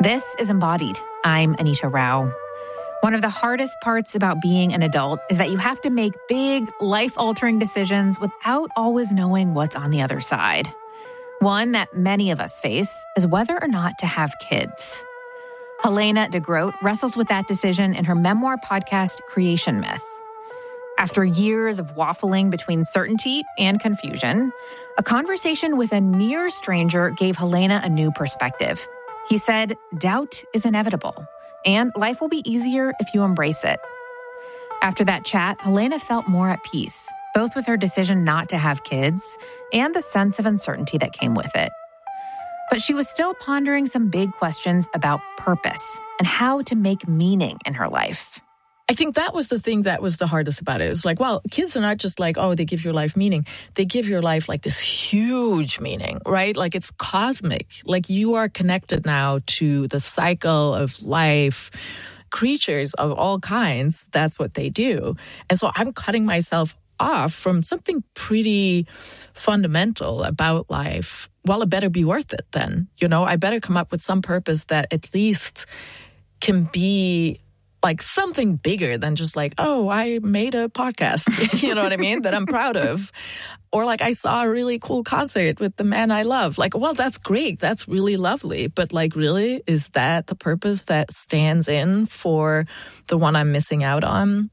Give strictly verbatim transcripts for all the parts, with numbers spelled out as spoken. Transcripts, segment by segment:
This is Embodied. I'm Anita Rao. One of the hardest parts about being an adult is that you have to make big, life-altering decisions without always knowing what's on the other side. One that many of us face is whether or not to have kids. Helena de Groot wrestles with that decision in her memoir podcast, Creation Myth. After years of waffling between certainty and confusion, a conversation with a near stranger gave Helena a new perspective. He said, doubt is inevitable, and life will be easier if you embrace it. After that chat, Helena felt more at peace, both with her decision not to have kids and the sense of uncertainty that came with it. But she was still pondering some big questions about purpose and how to make meaning in her life. I think that was the thing that was the hardest about it. It was like, well, kids are not just like, oh, they give your life meaning. They give your life like this huge meaning, right? Like it's cosmic. Like you are connected now to the cycle of life. Creatures of all kinds, that's what they do. And so I'm cutting myself off from something pretty fundamental about life. Well, it better be worth it then. You know, I better come up with some purpose that at least can be like something bigger than just like, oh, I made a podcast, you know what I mean, that I'm proud of. Or like I saw a really cool concert with the man I love. Like, well, that's great. That's really lovely. But like, really, is that the purpose that stands in for the one I'm missing out on?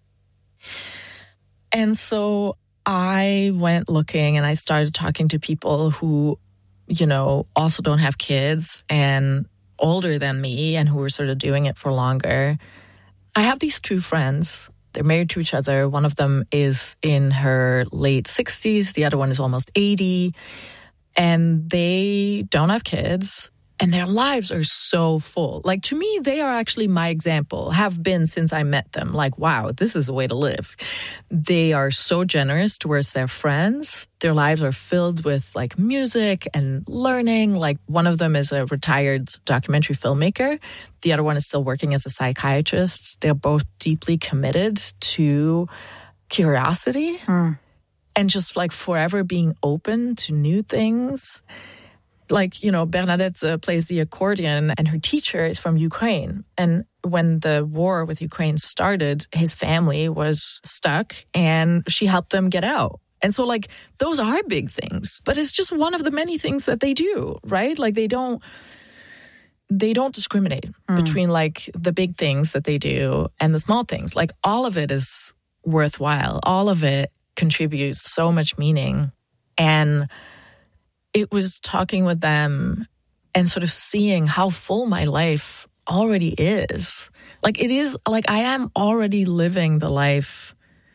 And so I went looking and I started talking to people who, you know, also don't have kids and older than me and who were sort of doing it for longer. I have these two friends. They're married to each other. One of them is in her late sixties. The other one is almost eighty. And they don't have kids. And their lives are so full. Like, to me, they are actually my example, have been since I met them. Like, wow, this is a way to live. They are so generous towards their friends. Their lives are filled with, like, music and learning. Like, one of them is a retired documentary filmmaker. The other one is still working as a psychiatrist. They're both deeply committed to curiosity mm. and just, like, forever being open to new things. Like, you know, Bernadette uh, plays the accordion and her teacher is from Ukraine. And when the war with Ukraine started, his family was stuck and she helped them get out. And so, like, those are big things, but it's just one of the many things that they do, right? Like, they don't, they don't discriminate mm. between, like, the big things that they do and the small things. Like, all of it is worthwhile. All of it contributes so much meaning. And it was talking with them and sort of seeing how full my life already is. Like, it is, like, I am already living the life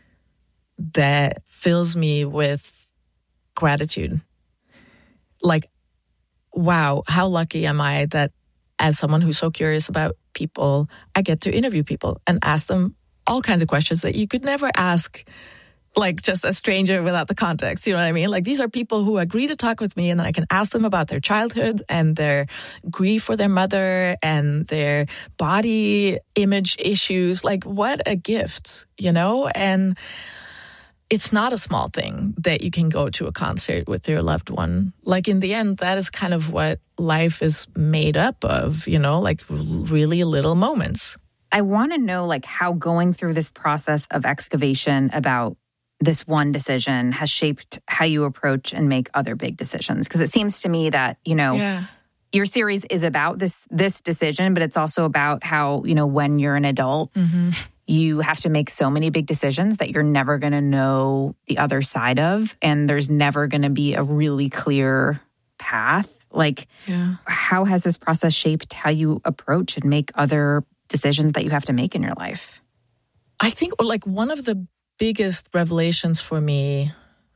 that fills me with gratitude. Like, wow, how lucky am I that as someone who's so curious about people, I get to interview people and ask them all kinds of questions that you could never ask like just a stranger without the context, you know what I mean? Like, these are people who agree to talk with me, and then I can ask them about their childhood and their grief for their mother and their body image issues. Like, what a gift, you know? And it's not a small thing that you can go to a concert with your loved one. Like, in the end, that is kind of what life is made up of, you know, like really little moments. I want to know, like, how going through this process of excavation about this one decision has shaped how you approach and make other big decisions. Because it seems to me that, you know, yeah. your series is about this this decision, but it's also about how, you know, when you're an adult, mm-hmm. you have to make so many big decisions that you're never going to know the other side of. And there's never going to be a really clear path. Like, yeah. how has this process shaped how you approach and make other decisions that you have to make in your life? I think, like, one of the biggest revelations for me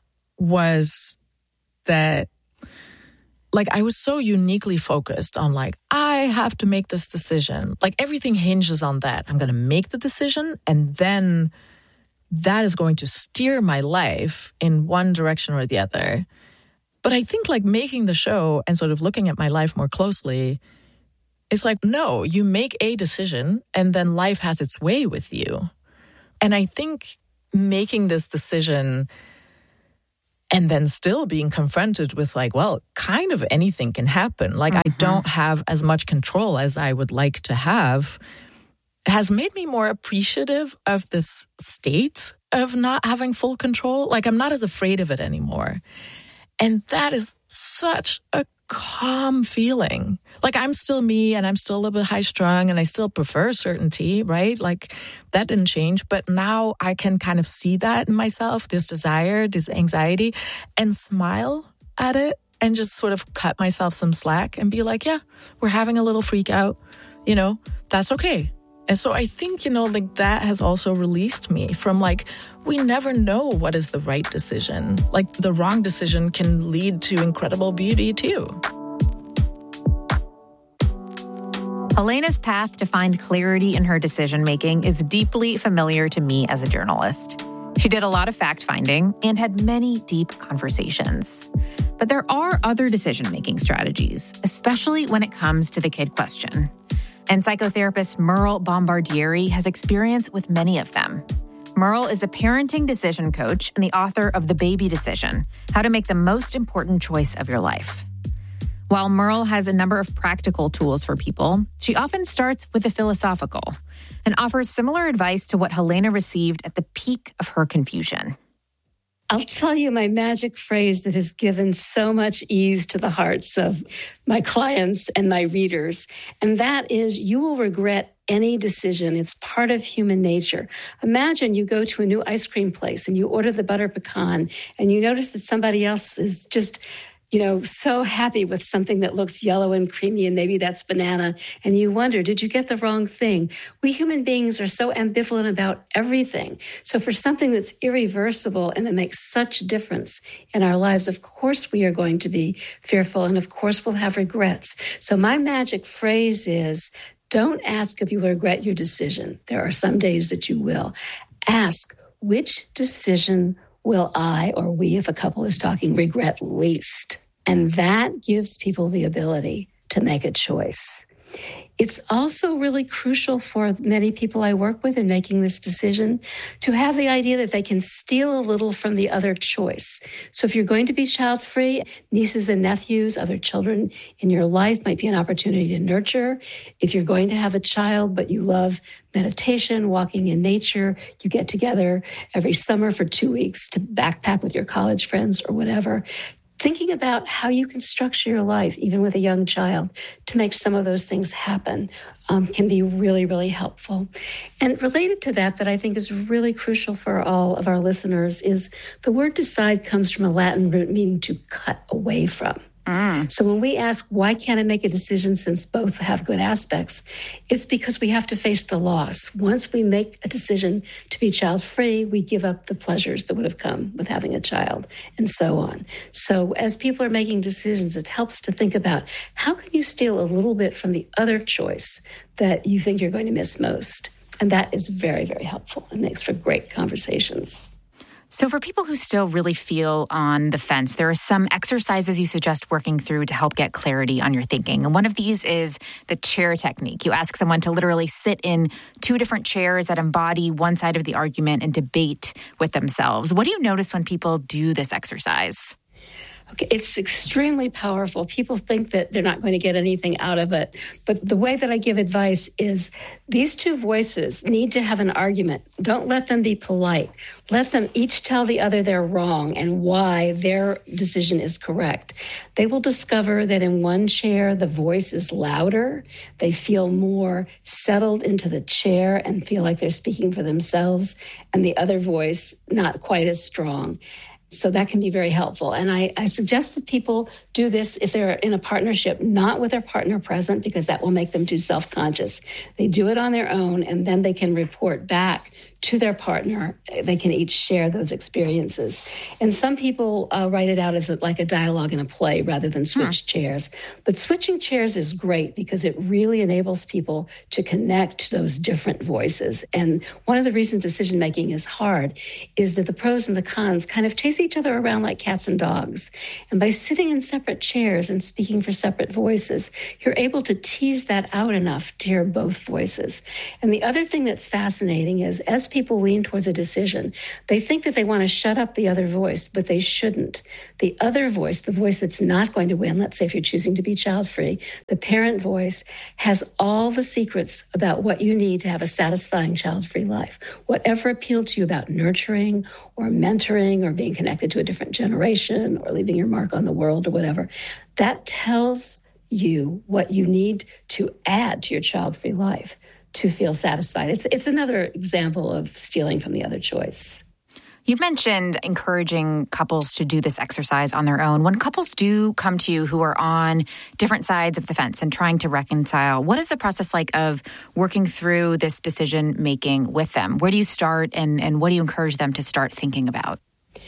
was that, like, I was so uniquely focused on, like, I have to make this decision. Like, everything hinges on that. I'm going to make the decision, and then that is going to steer my life in one direction or the other. But I think, like, making the show and sort of looking at my life more closely, it's like, no, you make a decision, and then life has its way with you. And I think making this decision And then still being confronted with like, well, kind of anything can happen. Like mm-hmm. I don't have as much control as I would like to have, has made me more appreciative of this state of not having full control. Like I'm not as afraid of it anymore. And that is such a calm feeling. Like I'm still me and I'm still a little bit high strung and I still prefer certainty, right? Like that didn't change. But now I can kind of see that in myself, this desire, this anxiety, and smile at it and just sort of cut myself some slack and be like, yeah, we're having a little freak out. You know, that's okay. And so I think, you know, like that has also released me from like, we never know what is the right decision. Like the wrong decision can lead to incredible beauty too. Helena's path to find clarity in her decision-making is deeply familiar to me as a journalist. She did a lot of fact-finding and had many deep conversations. But there are other decision-making strategies, especially when it comes to the kid question. And psychotherapist Merle Bombardieri has experience with many of them. Merle is a parenting decision coach and the author of The Baby Decision, How to Make the Most Important Choice of Your Life. While Merle has a number of practical tools for people, she often starts with the philosophical and offers similar advice to what Helena received at the peak of her confusion. I'll tell you my magic phrase that has given so much ease to the hearts of my clients and my readers, and that is you will regret any decision. It's part of human nature. Imagine you go to a new ice cream place and you order the butter pecan and you notice that somebody else is just you know, so happy with something that looks yellow and creamy, and maybe that's banana, and you wonder, did you get the wrong thing? We human beings are so ambivalent about everything. So for something that's irreversible and that makes such a difference in our lives, of course we are going to be fearful, and of course we'll have regrets. So my magic phrase is, don't ask if you regret your decision. There are some days that you will. Ask, which decision will I, or we, if a couple is talking, regret least? And that gives people the ability to make a choice. It's also really crucial for many people I work with in making this decision to have the idea that they can steal a little from the other choice. So if you're going to be child-free, nieces and nephews, other children in your life might be an opportunity to nurture. If you're going to have a child, but you love meditation, walking in nature, you get together every summer for two weeks to backpack with your college friends or whatever. Thinking about how you can structure your life, even with a young child, to make some of those things happen um, can be really, really helpful. And related to that, that I think is really crucial for all of our listeners, is the word decide comes from a Latin root meaning to cut away from. Mm. So when we ask, why can't I make a decision since both have good aspects? It's because we have to face the loss. Once we make a decision to be child-free, we give up the pleasures that would have come with having a child, and so on. So as people are making decisions, it helps to think about, how can you steal a little bit from the other choice that you think you're going to miss most? And that is very, very helpful and makes for great conversations. So for people who still really feel on the fence, there are some exercises you suggest working through to help get clarity on your thinking. And one of these is the chair technique. You ask someone to literally sit in two different chairs that embody one side of the argument and debate with themselves. What do you notice when people do this exercise? Okay, it's extremely powerful. People think that they're not going to get anything out of it. But the way that I give advice is these two voices need to have an argument. Don't let them be polite. Let them each tell the other they're wrong and why their decision is correct. They will discover that in one chair, the voice is louder. They feel more settled into the chair and feel like they're speaking for themselves, and the other voice not quite as strong. So that can be very helpful. And I, I suggest that people do this if they're in a partnership, not with their partner present, because that will make them too self-conscious. They do it on their own, and then they can report back to their partner. They can each share those experiences. And some people uh, write it out as a, like a dialogue in a play rather than switch huh. chairs. But switching chairs is great because it really enables people to connect to those different voices. And one of the reasons decision-making is hard is that the pros and the cons kind of chase chase each other around like cats and dogs. And by sitting in separate chairs and speaking for separate voices, you're able to tease that out enough to hear both voices. And the other thing that's fascinating is as people lean towards a decision, they think that they want to shut up the other voice, but they shouldn't. The other voice, the voice that's not going to win, let's say if you're choosing to be child-free, the parent voice has all the secrets about what you need to have a satisfying child-free life. Whatever appealed to you about nurturing or mentoring or being connected to a different generation or leaving your mark on the world or whatever, that tells you what you need to add to your child-free life to feel satisfied. It's, it's another example of stealing from the other choice. You mentioned encouraging couples to do this exercise on their own. When couples do come to you who are on different sides of the fence and trying to reconcile, what is the process like of working through this decision-making with them? Where do you start and, and what do you encourage them to start thinking about?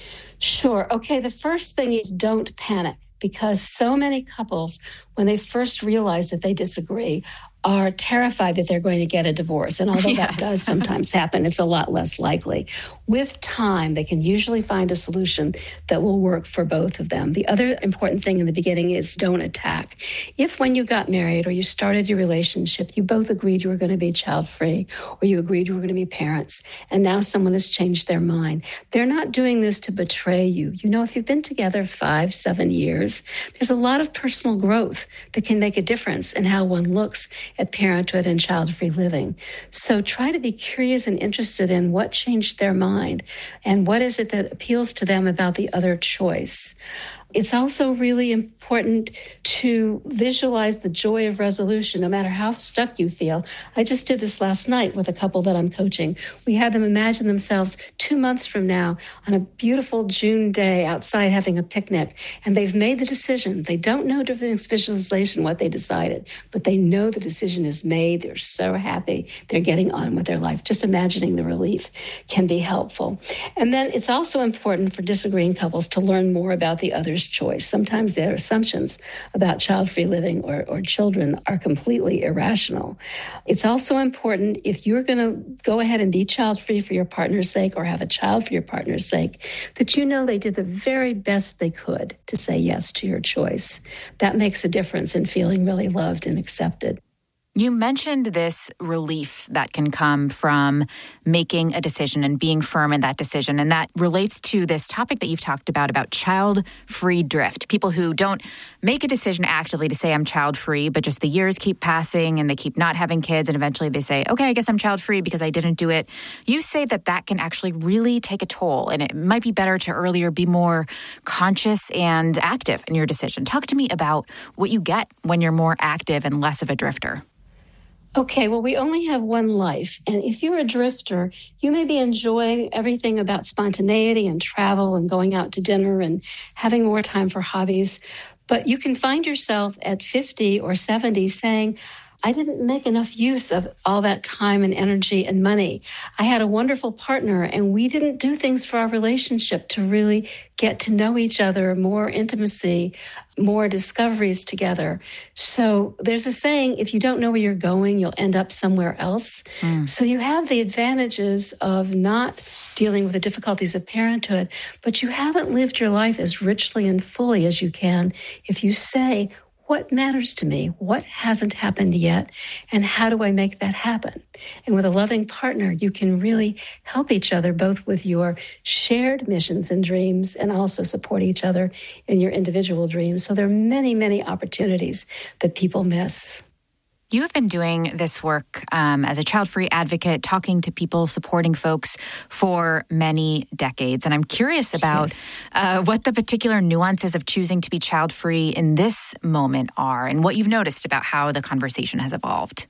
Sure. Okay, the first thing is don't panic, because so many couples, when they first realize that they disagree, are terrified that they're going to get a divorce. And although yes. that does sometimes happen, it's a lot less likely. With time, they can usually find a solution that will work for both of them. The other important thing in the beginning is don't attack. If when you got married or you started your relationship, you both agreed you were going to be child-free or you agreed you were going to be parents, and now someone has changed their mind, they're not doing this to betray you. You know, if you've been together five, seven years, there's a lot of personal growth that can make a difference in how one looks at parenthood and child-free living. So try to be curious and interested in what changed their mind and what is it that appeals to them about the other choice. It's also really important to visualize the joy of resolution, no matter how stuck you feel. I just did this last night with a couple that I'm coaching. We had them imagine themselves two months from now on a beautiful June day outside having a picnic, and they've made the decision. They don't know during this visualization what they decided, but they know the decision is made. They're so happy. They're getting on with their life. Just imagining the relief can be helpful. And then it's also important for disagreeing couples to learn more about the other's choice. Sometimes their assumptions about child-free living or, or children are completely irrational. It's also important, if you're going to go ahead and be child-free for your partner's sake or have a child for your partner's sake, that you know they did the very best they could to say yes to your choice. That makes a difference in feeling really loved and accepted. You mentioned this relief that can come from making a decision and being firm in that decision. And that relates to this topic that you've talked about, about child-free drift. People who don't make a decision actively to say I'm child-free, but just the years keep passing and they keep not having kids. And eventually they say, okay, I guess I'm child-free because I didn't do it. You say that that can actually really take a toll. And it might be better to earlier be more conscious and active in your decision. Talk to me about what you get when you're more active and less of a drifter. Okay, well, we only have one life. And if you're a drifter, you may be enjoying everything about spontaneity and travel and going out to dinner and having more time for hobbies. But you can find yourself at fifty or seventy saying, I didn't make enough use of all that time and energy and money. I had a wonderful partner, and we didn't do things for our relationship to really get to know each other, more intimacy, more discoveries together. So there's a saying, if you don't know where you're going, you'll end up somewhere else. Mm. So you have the advantages of not dealing with the difficulties of parenthood, but you haven't lived your life as richly and fully as you can if you say, what matters to me? What hasn't happened yet? And how do I make that happen? And with a loving partner, you can really help each other, both with your shared missions and dreams, and also support each other in your individual dreams. So there are many, many opportunities that people miss. You have been doing this work um, as a child-free advocate, talking to people, supporting folks for many decades. And I'm curious about yes. uh, what the particular nuances of choosing to be child-free in this moment are and what you've noticed about how the conversation has evolved.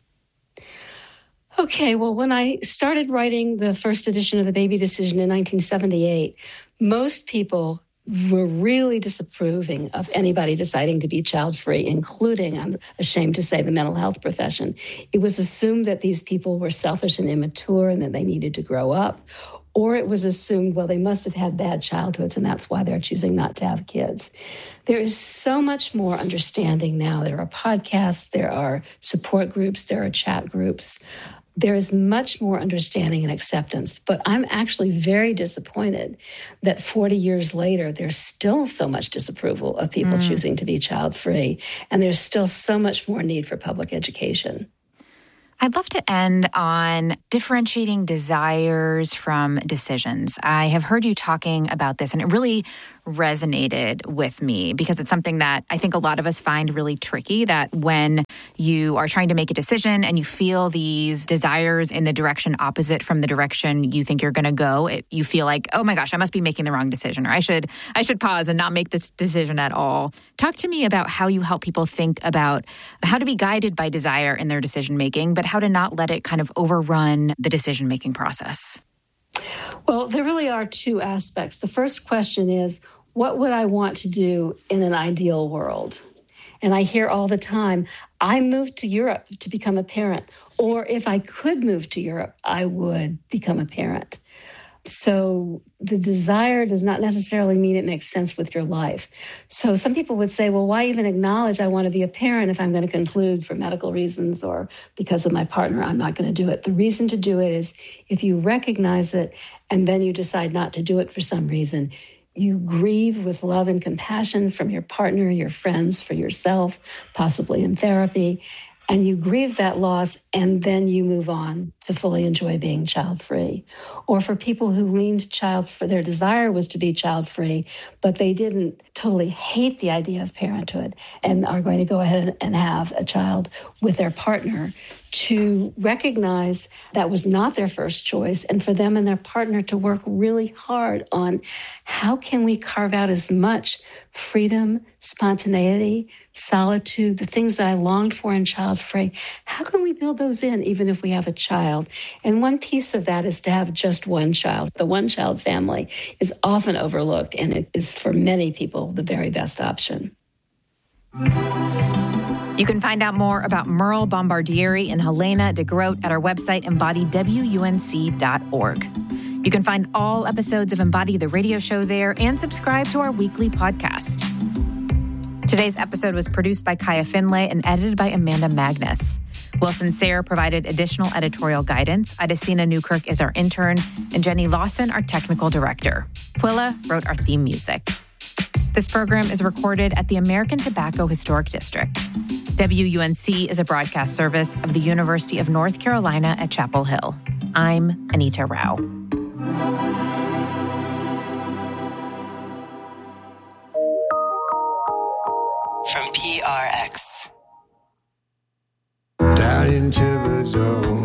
Okay, well, when I started writing the first edition of the Baby Decision in nineteen seventy-eight, most people were really disapproving of anybody deciding to be child-free, including, I'm ashamed to say, the mental health profession. It was assumed that these people were selfish and immature and that they needed to grow up. Or it was assumed, well, they must have had bad childhoods and that's why they're choosing not to have kids. There is so much more understanding now. There are podcasts, there are support groups, there are chat groups. there is much more understanding and acceptance. But I'm actually very disappointed that forty years later, there's still so much disapproval of people mm. choosing to be child-free. And there's still so much more need for public education. I'd love to end on differentiating desires from decisions. I have heard you talking about this, and it really resonated with me because it's something that I think a lot of us find really tricky, that when you are trying to make a decision and you feel these desires in the direction opposite from the direction you think you're going to go, it, you feel like, oh my gosh, I must be making the wrong decision, or I should I should pause and not make this decision at all. Talk to me about how you help people think about how to be guided by desire in their decision making, but how to not let it kind of overrun the decision making process. Well, there really are two aspects. The first question is, what would I want to do in an ideal world? And I hear all the time, I moved to Europe to become a parent. Or if I could move to Europe, I would become a parent. So the desire does not necessarily mean it makes sense with your life. So some people would say, well, why even acknowledge I want to be a parent if I'm going to conclude for medical reasons or because of my partner, I'm not going to do it. The reason to do it is if you recognize it and then you decide not to do it for some reason, you grieve with love and compassion from your partner, your friends, for yourself, possibly in therapy. And you grieve that loss, and then you move on to fully enjoy being child-free. Or for people who leaned child for their desire was to be child-free, but they didn't totally hate the idea of parenthood and are going to go ahead and have a child with their partner, to recognize that was not their first choice, and for them and their partner to work really hard on how can we carve out as much freedom, spontaneity, solitude, the things that I longed for in child-free. How can we build those in even if we have a child? And one piece of that is to have just one child. The one-child family is often overlooked, and it is for many people the very best option. You can find out more about Merle Bombardieri and Helena de Groot at our website, embody w u n c dot org. You can find all episodes of Embody the Radio Show there and subscribe to our weekly podcast. Today's episode was produced by Kaya Finlay and edited by Amanda Magnus. Wilson Sayre provided additional editorial guidance. Idacina Newkirk is our intern, and Jenny Lawson, our technical director. Quilla wrote our theme music. This program is recorded at the American Tobacco Historic District. W U N C is a broadcast service of the University of North Carolina at Chapel Hill. I'm Anita Rao. From P R X. Down into the dome.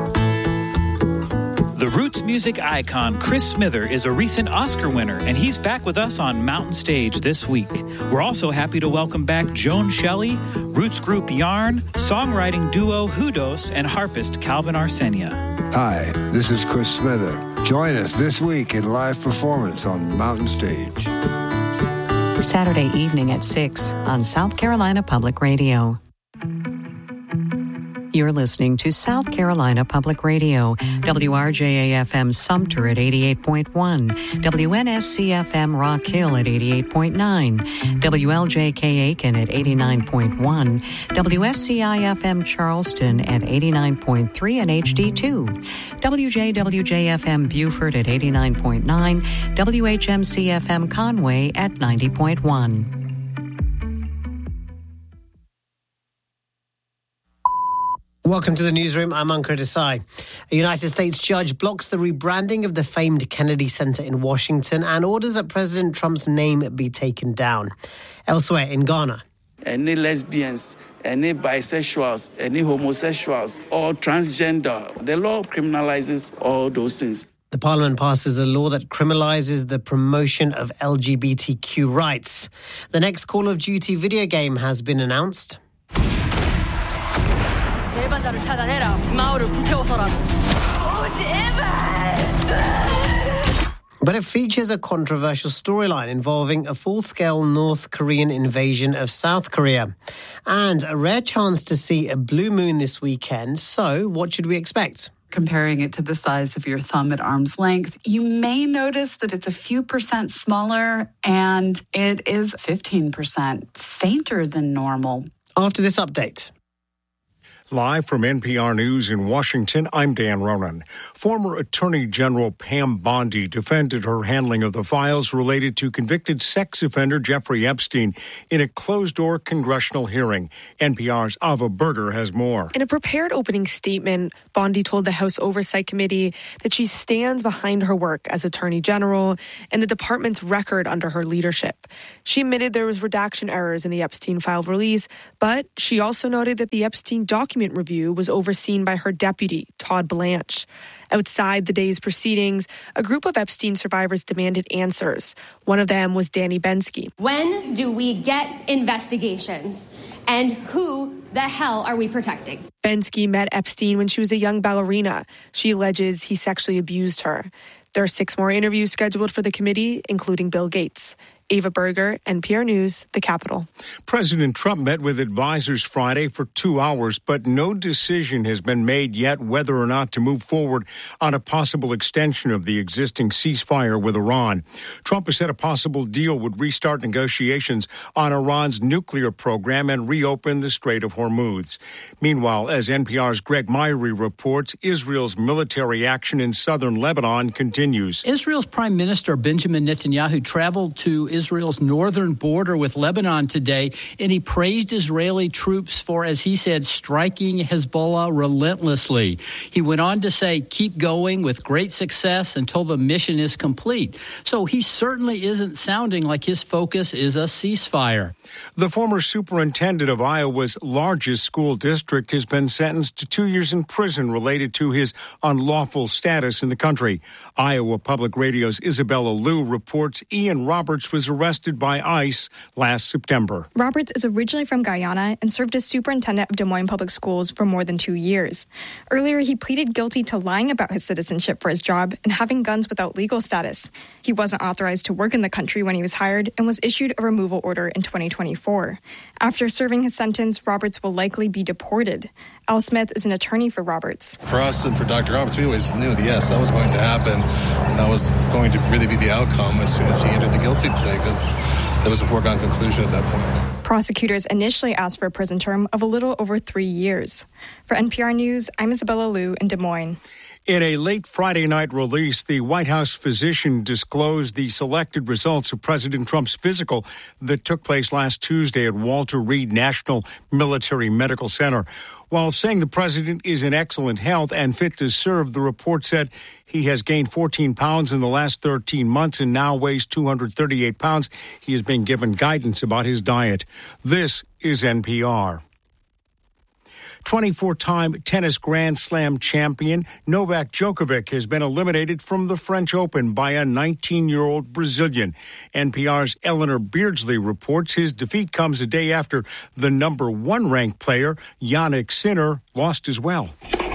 The roots music icon Chris Smither is a recent Oscar winner, and he's back with us on Mountain Stage this week. We're also happy to welcome back Joan Shelley, roots group Yarn, songwriting duo Hudos, and harpist Calvin Arsenia. Hi, this is Chris Smither. Join us this week in live performance on Mountain Stage. Saturday evening at six on South Carolina Public Radio. You're listening to South Carolina Public Radio, W R J A F M Sumter at eighty-eight point one, W N S C F M Rock Hill at eighty-eight point nine, W L J K Aiken at eighty-nine point one, W S C I F M Charleston at eighty-nine point three and H D two, W J W J F M Beaufort at eighty-nine point nine, W H M C F M Conway at ninety point one. Welcome to the newsroom. I'm Ankur Desai. A United States judge blocks the rebranding of the famed Kennedy Center in Washington and orders that President Trump's name be taken down. Elsewhere in Ghana, any lesbians, any bisexuals, any homosexuals, or transgender, the law criminalizes all those things. The Parliament passes a law that criminalizes the promotion of L G B T Q rights. The next Call of Duty video game has been announced. But it features a controversial storyline involving a full-scale North Korean invasion of South Korea. And a rare chance to see a blue moon this weekend. So what should we expect? Comparing it to the size of your thumb at arm's length, you may notice that it's a few percent smaller and it is fifteen percent fainter than normal. After this update. Live from N P R News in Washington, I'm Dan Ronan. Former Attorney General Pam Bondi defended her handling of the files related to convicted sex offender Jeffrey Epstein in a closed-door congressional hearing. N P R's Ava Berger has more. In a prepared opening statement, Bondi told the House Oversight Committee that she stands behind her work as Attorney General and the department's record under her leadership. She admitted there was redaction errors in the Epstein file release, but she also noted that the Epstein document review was overseen by her deputy, Todd Blanche. Outside the day's proceedings, a group of Epstein survivors demanded answers. One of them was Danny Bensky. When do we get investigations? And who the hell are we protecting? Bensky met Epstein when she was a young ballerina. She alleges he sexually abused her. There are six more interviews scheduled for the committee, including Bill Gates. Ava Berger, N P R News, the Capitol. President Trump met with advisors Friday for two hours, but no decision has been made yet whether or not to move forward on a possible extension of the existing ceasefire with Iran. Trump has said a possible deal would restart negotiations on Iran's nuclear program and reopen the Strait of Hormuz. Meanwhile, as N P R's Greg Myrie reports, Israel's military action in southern Lebanon continues. Israel's Prime Minister Benjamin Netanyahu traveled to Israel's northern border with Lebanon today, and he praised Israeli troops for, as he said, striking Hezbollah relentlessly. He went on to say, keep going with great success until the mission is complete. So he certainly isn't sounding like his focus is a ceasefire. The former superintendent of Iowa's largest school district has been sentenced to two years in prison related to his unlawful status in the country. Iowa Public Radio's Isabella Liu reports Ian Roberts was arrested by ICE last September. Roberts is originally from Guyana and served as superintendent of Des Moines Public Schools for more than two years. Earlier, he pleaded guilty to lying about his citizenship for his job and having guns without legal status. He wasn't authorized to work in the country when he was hired and was issued a removal order in twenty twenty-four. After serving his sentence, Roberts will likely be deported. Al Smith is an attorney for Roberts. For us and for Doctor Roberts, we always knew that, yes, that was going to happen. And that was going to really be the outcome as soon as he entered the guilty plea, because there was a foregone conclusion at that point. Prosecutors initially asked for a prison term of a little over three years. For N P R News, I'm Isabella Liu in Des Moines. In a late Friday night release, the White House physician disclosed the selected results of President Trump's physical that took place last Tuesday at Walter Reed National Military Medical Center. While saying the president is in excellent health and fit to serve, the report said he has gained fourteen pounds in the last thirteen months and now weighs two hundred thirty-eight pounds. He has been given guidance about his diet. This is N P R. twenty-four-time tennis Grand Slam champion Novak Djokovic has been eliminated from the French Open by a nineteen-year-old Brazilian. N P R's Eleanor Beardsley reports his defeat comes a day after the number one ranked player, Jannik Sinner, lost as well.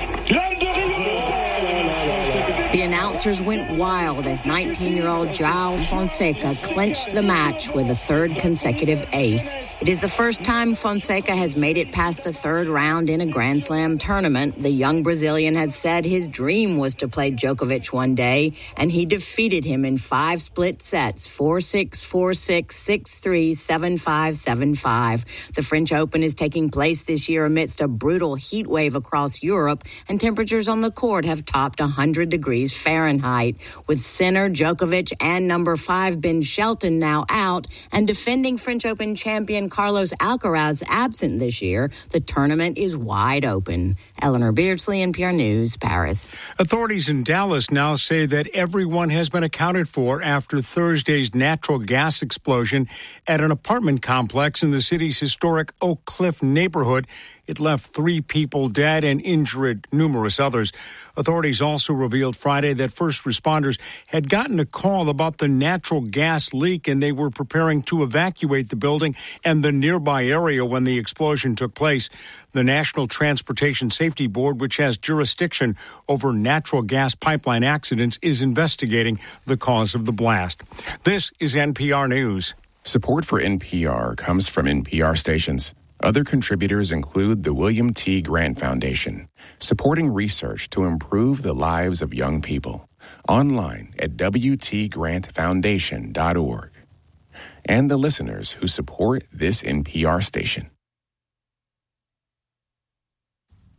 The announcers went wild as nineteen-year-old João Fonseca clinched the match with a third consecutive ace. It is the first time Fonseca has made it past the third round in a Grand Slam tournament. The young Brazilian has said his dream was to play Djokovic one day, and he defeated him in five split sets, four six, four six, six three, seven five, seven five. The French Open is taking place this year amidst a brutal heat wave across Europe, and temperatures on the court have topped one hundred degrees Fahrenheit, with Sinner, Djokovic, and number five Ben Shelton now out, and defending French Open champion Carlos Alcaraz absent this year. The tournament is wide open. Eleanor Beardsley, N P R News, Paris. Authorities in Dallas now say that everyone has been accounted for after Thursday's natural gas explosion at an apartment complex in the city's historic Oak Cliff neighborhood. It left three people dead and injured numerous others. Authorities also revealed Friday that first responders had gotten a call about the natural gas leak, and they were preparing to evacuate the building and the nearby area when the explosion took place. The National Transportation Safety Board, which has jurisdiction over natural gas pipeline accidents, is investigating the cause of the blast. This is N P R News. Support for N P R comes from N P R stations. Other contributors include the William T. Grant Foundation, supporting research to improve the lives of young people. Online at w t grant foundation dot org. And the listeners who support this N P R station.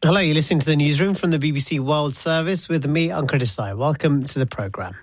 Hello, you're listening to the Newsroom from the B B C World Service with me, Ankur Desai. Welcome to the programme.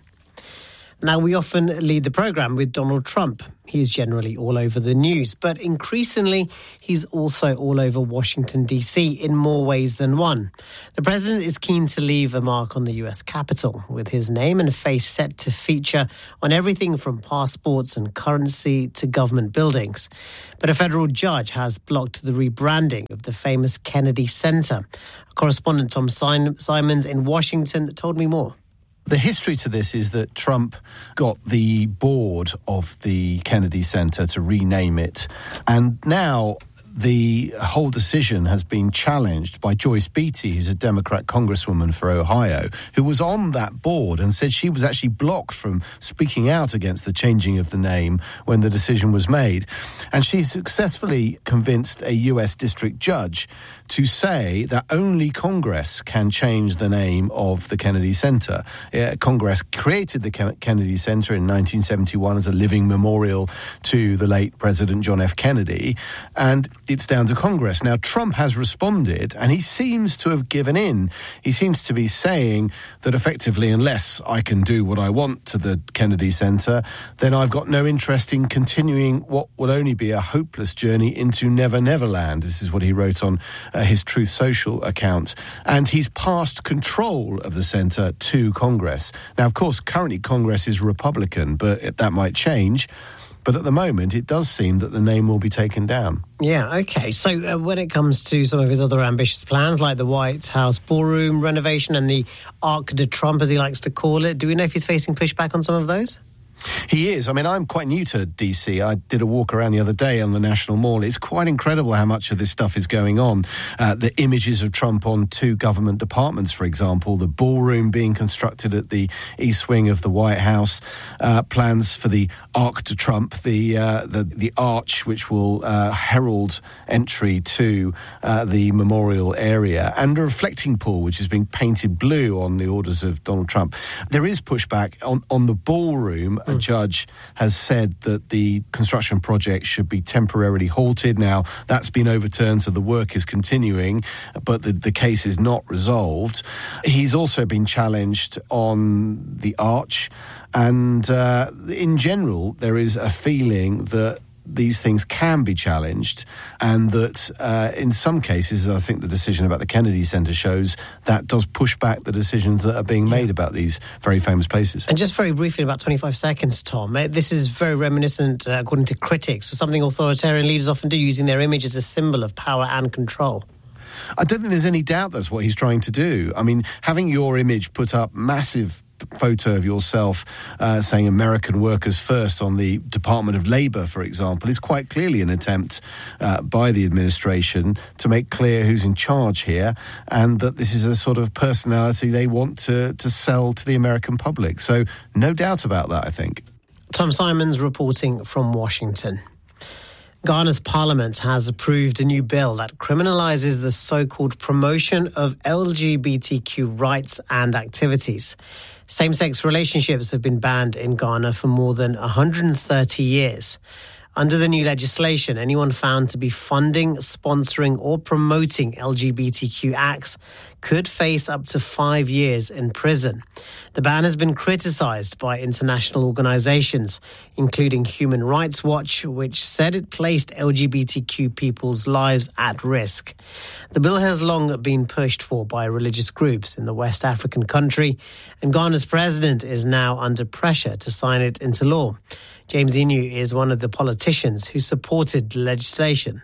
Now, we often lead the programme with Donald Trump. He is generally all over the news, but increasingly, he's also all over Washington, D C in more ways than one. The president is keen to leave a mark on the U S Capitol, with his name and face set to feature on everything from passports and currency to government buildings. But a federal judge has blocked the rebranding of the famous Kennedy Center. Correspondent Tom Simons in Washington told me more. The history to this is that Trump got the board of the Kennedy Center to rename it. And now the whole decision has been challenged by Joyce Beatty, who's a Democrat congresswoman for Ohio, who was on that board and said she was actually blocked from speaking out against the changing of the name when the decision was made. And she successfully convinced a U S district judge to say that only Congress can change the name of the Kennedy Center. Uh, Congress created the Kennedy Center in nineteen seventy-one as a living memorial to the late President John F. Kennedy, and it's down to Congress. Now, Trump has responded, and he seems to have given in. He seems to be saying that effectively, unless I can do what I want to the Kennedy Center, then I've got no interest in continuing what will only be a hopeless journey into Never Never Land. This is what he wrote on uh, his Truth Social account. And he's passed control of the center to Congress. Now, of course, currently Congress is Republican, but that might change. But at the moment, it does seem that the name will be taken down. Yeah, OK. So uh, when it comes to some of his other ambitious plans, like the White House ballroom renovation and the Arc de Trump, as he likes to call it, do we know if he's facing pushback on some of those? He is. I mean, I'm quite new to D C. I did a walk around the other day on the National Mall. It's quite incredible how much of this stuff is going on. Uh, the images of Trump on two government departments, for example, the ballroom being constructed at the east wing of the White House, uh, plans for the Arc de Trump, the uh, the, the arch which will uh, herald entry to uh, the memorial area, and a reflecting pool which is being painted blue on the orders of Donald Trump. There is pushback on, on the ballroom. A judge has said that the construction project should be temporarily halted. Now, that's been overturned, so the work is continuing, but the, the case is not resolved. He's also been challenged on the arch, and uh, in general, there is a feeling that these things can be challenged, and that uh, in some cases, I think the decision about the Kennedy Center shows that does push back the decisions that are being made about these very famous places. And just very briefly, about twenty-five seconds, Tom, this is very reminiscent, uh, according to critics, of something authoritarian leaders often do, using their image as a symbol of power and control. I don't think there's any doubt that's what he's trying to do. I mean, having your image put up, massive photo of yourself uh, saying American workers first on the Department of Labor, for example, is quite clearly an attempt uh, by the administration to make clear who's in charge here, and that this is a sort of personality they want to, to sell to the American public. So no doubt about that, I think. Tom Simons reporting from Washington. Ghana's parliament has approved a new bill that criminalises the so-called promotion of L G B T Q rights and activities. Same-sex relationships have been banned in Ghana for more than one hundred thirty years. Under the new legislation, anyone found to be funding, sponsoring or promoting L G B T Q acts could face up to five years in prison. The ban has been criticised by international organisations, including Human Rights Watch, which said it placed L G B T Q people's lives at risk. The bill has long been pushed for by religious groups in the West African country, and Ghana's president is now under pressure to sign it into law. James Inu is one of the politicians who supported the legislation.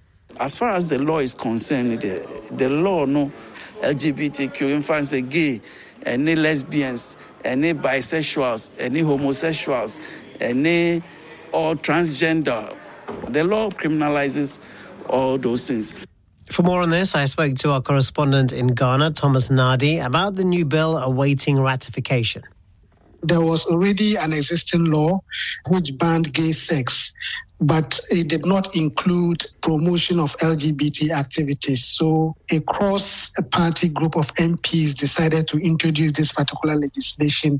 As far as the law is concerned, the, the law, no L G B T Q, infants, gay, any lesbians, any bisexuals, any homosexuals, any or transgender. The law criminalizes all those things. For more on this, I spoke to our correspondent in Ghana, Thomas Nadi, about the new bill awaiting ratification. There was already an existing law which banned gay sex, but it did not include promotion of L G B T activities. So a cross-party group of M Ps decided to introduce this particular legislation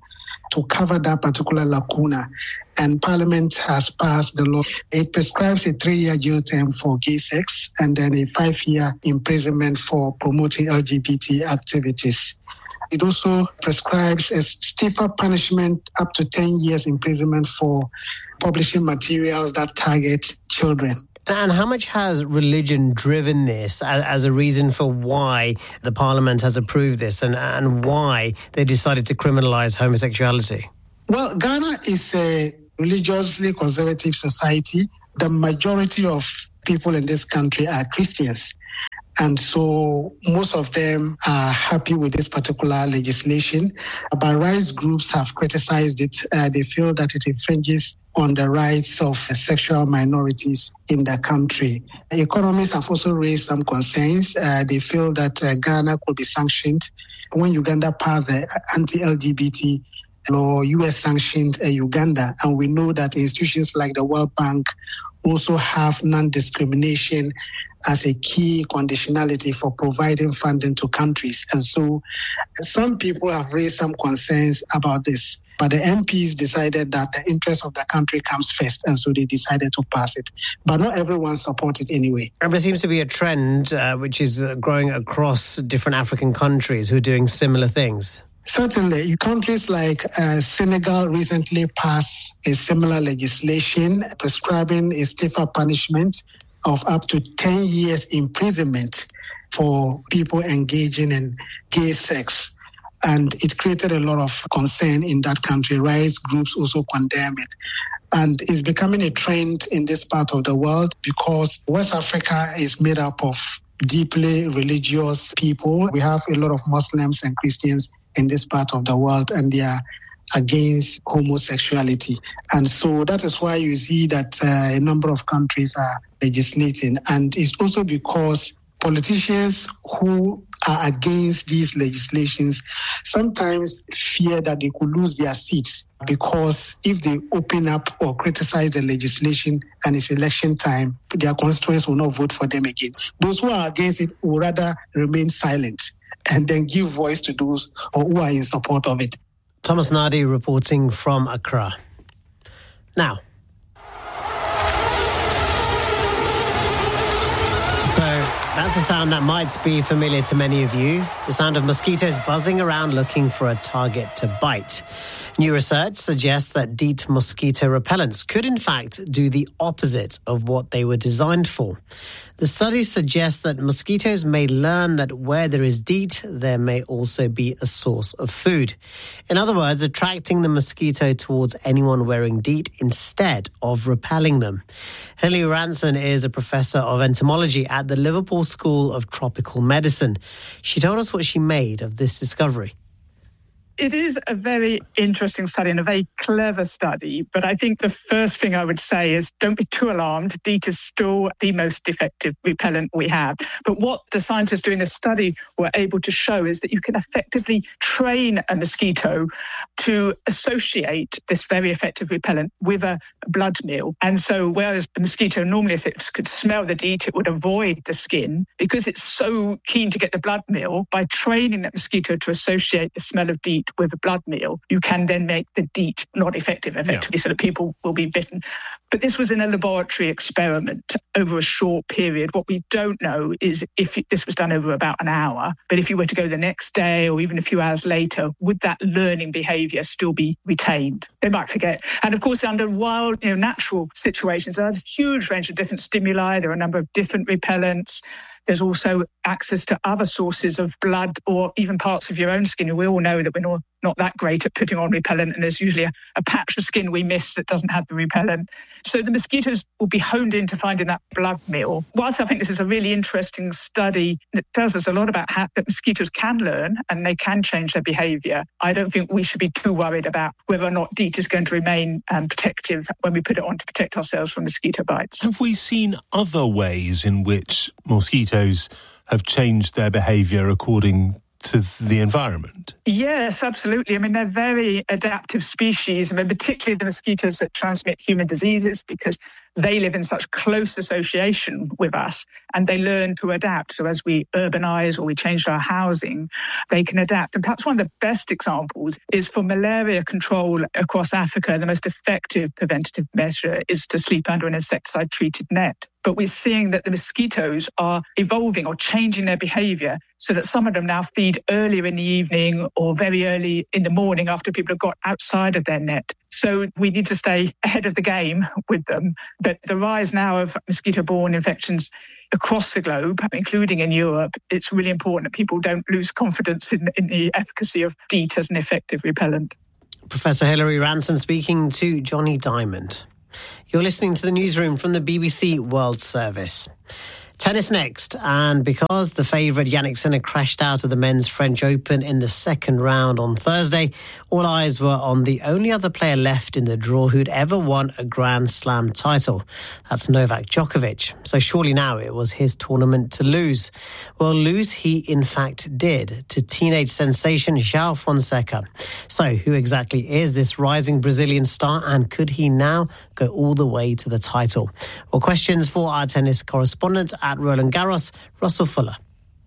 to cover that particular lacuna. And Parliament has passed the law. It prescribes a three-year jail term for gay sex and then a five-year imprisonment for promoting L G B T activities. It also prescribes a stiffer punishment up to ten years imprisonment for publishing materials that target children. And how much has religion driven this as, as a reason for why the Parliament has approved this and, and why they decided to criminalize homosexuality? Well, Ghana is a religiously conservative society. The majority of people in this country are Christians. And so most of them are happy with this particular legislation. But rights groups have criticized it. Uh, they feel that it infringes on the rights of sexual minorities in the country. Economists have also raised some concerns. Uh, they feel that uh, Ghana could be sanctioned. When Uganda passed the anti-L G B T law, U S sanctioned uh, Uganda. And we know that institutions like the World Bank also have non-discrimination as a key conditionality for providing funding to countries. And so some people have raised some concerns about this. But the M Ps decided that the interest of the country comes first, and so they decided to pass it. But not everyone supported it anyway. And there seems to be a trend uh, which is uh, growing across different African countries who are doing similar things. Certainly. Countries like uh, Senegal recently passed a similar legislation prescribing a stiffer punishment of up to ten years imprisonment for people engaging in gay sex. And it created a lot of concern in that country. Rights groups also condemn it. And it's becoming a trend in this part of the world because West Africa is made up of deeply religious people. We have a lot of Muslims and Christians in this part of the world, and they are against homosexuality. And so that is why you see that uh, a number of countries are legislating. And it's also because politicians who are against these legislations sometimes fear that they could lose their seats because if they open up or criticize the legislation and it's election time, their constituents will not vote for them again. Those who are against it will rather remain silent and then give voice to those who are in support of it. Thomas Nadi reporting from Accra. Now, that's a sound that might be familiar to many of you, the sound of mosquitoes buzzing around looking for a target to bite. New research suggests that DEET mosquito repellents could in fact do the opposite of what they were designed for. The study suggests that mosquitoes may learn that where there is DEET, there may also be a source of food. In other words, attracting the mosquito towards anyone wearing DEET instead of repelling them. Hilary Ranson is a professor of entomology at the Liverpool School of Tropical Medicine. She told us what she made of this discovery. It is a very interesting study and a very clever study, but I think the first thing I would say is don't be too alarmed. DEET is still the most effective repellent we have. But what the scientists doing this study were able to show is that you can effectively train a mosquito to associate this very effective repellent with a blood meal. And so whereas a mosquito normally, if it could smell the DEET, it would avoid the skin, because it's so keen to get the blood meal, by training that mosquito to associate the smell of DEET with a blood meal, you can then make the DEET not effective, effectively, yeah. So that people will be bitten. But this was in a laboratory experiment over a short period. What we don't know is if this was done over about an hour, but if you were to go the next day or even a few hours later, would that learning behaviour still be retained? They might forget. And of course, under wild, you know, natural situations, there are a huge range of different stimuli. There are a number of different repellents. There's also access to other sources of blood or even parts of your own skin. We all know that we're not, not that great at putting on repellent, and there's usually a, a patch of skin we miss that doesn't have the repellent. So the mosquitoes will be honed into finding that blood meal. Whilst I think this is a really interesting study, it tells us a lot about how that mosquitoes can learn and they can change their behaviour, I don't think we should be too worried about whether or not DEET is going to remain um, protective when we put it on to protect ourselves from mosquito bites. Have we seen other ways in which mosquitoes have changed their behaviour according to the environment? Yes, absolutely. I mean, they're very adaptive species. I mean, particularly the mosquitoes that transmit human diseases, because they live in such close association with us and they learn to adapt. So as we urbanize or we change our housing, they can adapt. And perhaps one of the best examples is for malaria control across Africa, the most effective preventative measure is to sleep under an insecticide-treated net. But we're seeing that the mosquitoes are evolving or changing their behavior so that some of them now feed earlier in the evening or very early in the morning after people have got outside of their net. So we need to stay ahead of the game with them. But the rise now of mosquito-borne infections across the globe, including in Europe, it's really important that people don't lose confidence in, in the efficacy of DEET as an effective repellent. Professor Hilary Ranson speaking to Johnny Diamond. You're listening to the newsroom from the B B C World Service. Tennis next, and because the favourite Jannik Sinner crashed out of the men's French Open in the second round on Thursday, all eyes were on the only other player left in the draw who'd ever won a Grand Slam title. That's Novak Djokovic. So surely now it was his tournament to lose. Well, lose he in fact did to teenage sensation João Fonseca. So who exactly is this rising Brazilian star, and could he now go all the way to the title? Well, questions for our tennis correspondent at Roland Garros, Russell Fuller.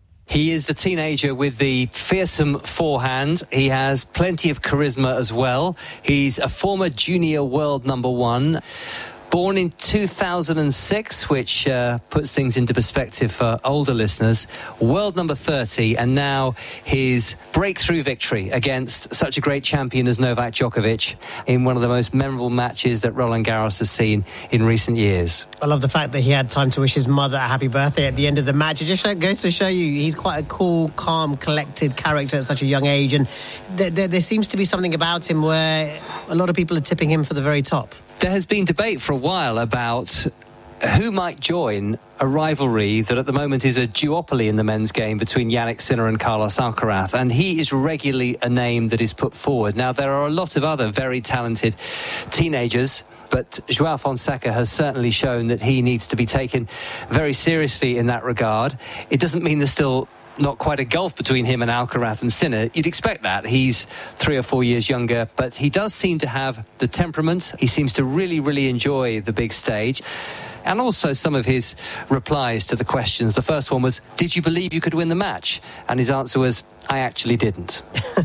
He is the teenager with the fearsome forehand. He has plenty of charisma as well. He's a former junior world number one. Born in two thousand six, which uh, puts things into perspective for older listeners. World number thirty, and now his breakthrough victory against such a great champion as Novak Djokovic in one of the most memorable matches that Roland Garros has seen in recent years. I love the fact that he had time to wish his mother a happy birthday at the end of the match. It just goes to show you he's quite a cool, calm, collected character at such a young age, and there, there, there seems to be something about him where a lot of people are tipping him for the very top. There has been debate for a while about who might join a rivalry that at the moment is a duopoly in the men's game between Jannik Sinner and Carlos Alcaraz, and he is regularly a name that is put forward. Now, there are a lot of other very talented teenagers, but João Fonseca has certainly shown that he needs to be taken very seriously in that regard. It doesn't mean there's still not quite a gulf between him and Alcaraz and Sinner. You'd expect that. He's three or four years younger, but he does seem to have the temperament. He seems to really, really enjoy the big stage. And also some of his replies to the questions. The first one was, did you believe you could win the match? And his answer was, I actually didn't.